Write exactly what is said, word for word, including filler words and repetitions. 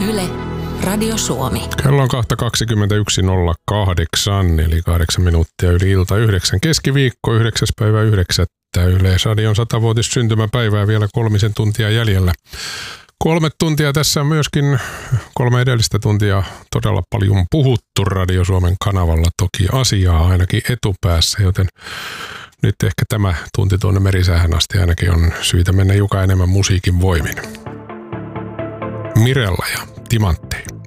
Yle, Radio Suomi. Kello on kohta kaksikymmentäyksi nolla kahdeksan, eli kahdeksan minuuttia yli ilta yhdeksän. Keskiviikko, yhdeksäs päivä yhdeksättä. Yleisradion satavuotis syntymäpäivää vielä kolmisen tuntia jäljellä. Kolme tuntia tässä on myöskin, kolme edellistä tuntia todella paljon puhuttu Radio Suomen kanavalla, toki asiaa ainakin etupäässä, joten nyt ehkä tämä tunti tuonne merisäähän asti ainakin on syytä mennä joka enemmän musiikin voimin. Mirella ja Timanttei.